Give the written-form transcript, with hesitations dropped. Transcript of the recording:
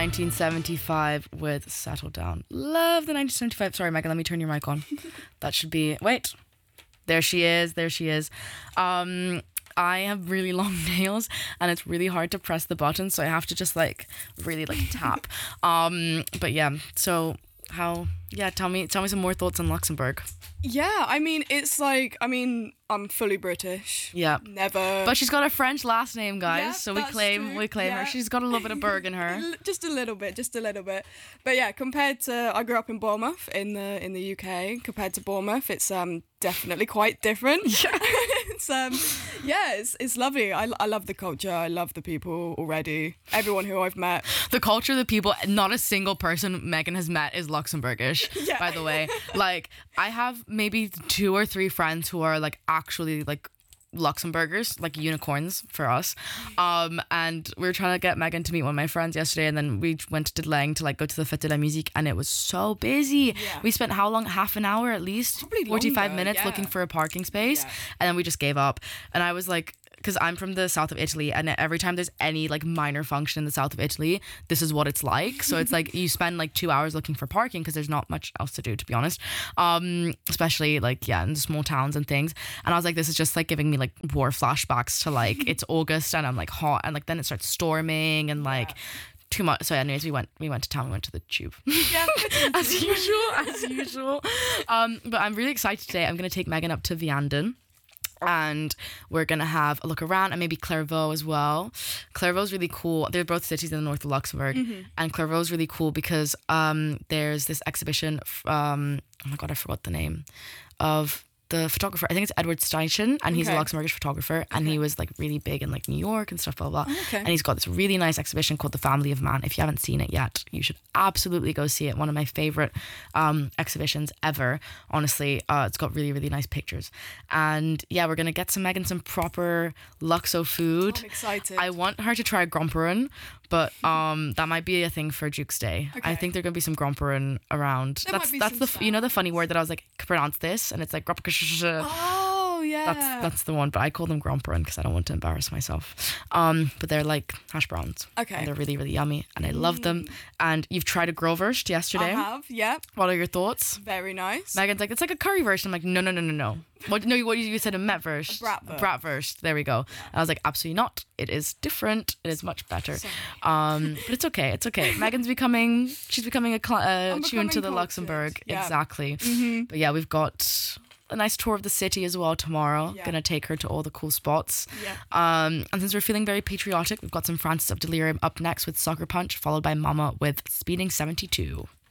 1975 with Settle Down. Love the 1975. Sorry, Megan, let me turn your mic on. That should be... Wait. There she is. I have really long nails and it's really hard to press the button, so I have to just really tap. But yeah, so tell me some more thoughts on Luxembourg. Yeah, I'm fully British. Yeah. Never. But she's got a French last name, guys. Yeah, so that's we claim true. her. She's got a little bit of Berg in her. Just a little bit. But yeah, compared to, I grew up in Bournemouth in the UK. Compared to Bournemouth, it's definitely quite different. Yeah. It's lovely. I love the culture. I love the people already. Everyone who I've met. The culture, the people, not a single person Megan has met is Luxembourgish, by the way. I have maybe 2 or 3 friends who are actually Luxembourgers, unicorns for us. And we were trying to get Megan to meet one of my friends yesterday, and then we went to Lang to go to the Fête de la Musique, and it was so busy. Yeah. We spent how long? Half an hour at least? Probably 45 longer, minutes looking for a parking space. Yeah. And then we just gave up. And I was like, because I'm from the south of Italy, and every time there's any minor function in the south of Italy, this is what it's like. So it's you spend 2 hours looking for parking because there's not much else to do, to be honest. Especially in small towns and things. And I was like, this is just giving me war flashbacks to it's August and I'm hot, and then it starts storming and too much. So anyways, we went to town. We went to the tube. Yeah, as usual. But I'm really excited today. I'm gonna take Megan up to Vianden. And we're going to have a look around, and maybe Clairvaux as well. Clairvaux's really cool. They're both cities in the north of Luxembourg. Mm-hmm. And Clairvaux's really cool because there's this exhibition. Oh my God, I forgot the name of the photographer. I think it's Edward Steichen, and he's a Luxembourgish photographer, and he was really big in New York and stuff, blah, blah, blah. And he's got this really nice exhibition called The Family of Man. If you haven't seen it yet, you should absolutely go see it. One of my favorite exhibitions ever, honestly. It's got really, really nice pictures. And yeah, we're going to get Megan some proper Luxo food. I'm excited. I want her to try Gromperen, but that might be a thing for Duke's Day. Okay. I think there's going to be some Gromperen around. That's the funny word that I was pronounce this, and it's oh yeah, that's the one, but I call them Gromperen because I don't want to embarrass myself. But they're hash browns. Okay. And they're really, really yummy, and I love them. And you've tried a Grillwurst yesterday. I have, yeah. What are your thoughts? Very nice. Megan's it's a currywurst. I'm no. What you said a metwurst. Bratwurst. There we go. And I was absolutely not. It is different. It is much better. But it's okay. Megan's becoming attuned to the Luxembourg. Yeah. Exactly. Mm-hmm. But yeah, we've got a nice tour of the city as well tomorrow. Yeah. Gonna take her to all the cool spots. Yeah. And since we're feeling very patriotic, we've got some Francis of Delirium up next with Sucker Punch, followed by Mama with Speeding 72.